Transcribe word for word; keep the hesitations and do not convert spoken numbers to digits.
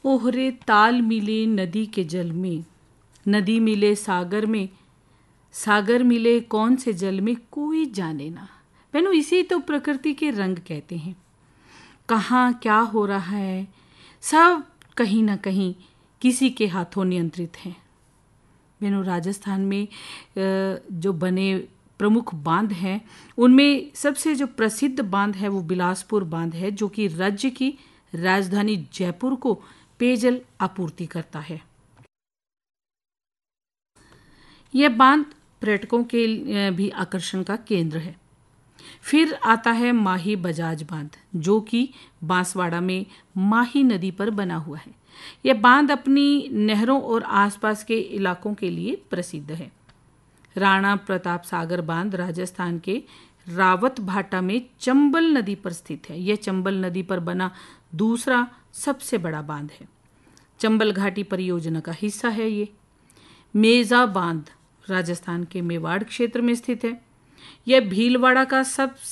ओहरे ताल मिले नदी के जल में, नदी मिले सागर में, सागर मिले कौन से जल में कोई जाने ना। बहनों, इसी तो प्रकृति के रंग कहते हैं। कहाँ क्या हो रहा है, सब कहीं ना कहीं किसी के हाथों नियंत्रित है। बहनों, राजस्थान में जो बने प्रमुख बांध हैं, उनमें सबसे जो प्रसिद्ध बांध है वो बिलासपुर बांध है, जो कि राज्य की राजधानी जयपुर को पेयजल आपूर्ति करता है। यह बांध पर्यटकों के भी आकर्षण का केंद्र है। फिर आता है माही बजाज बांध, जो कि बांसवाड़ा में माही नदी पर बना हुआ है। यह बांध अपनी नहरों और आसपास के इलाकों के लिए प्रसिद्ध है। राणा प्रताप सागर बांध राजस्थान के रावत भाटा में चंबल नदी पर स्थित है। यह चंबल नदी पर बना दूसरा सबसे बड़ा बांध है। चंबल घाटी परियोजना का हिस्सा है ये। मेजा बांध राजस्थान के मेवाड़ क्षेत्र में स्थित है। यह भीलवाड़ा का सबसे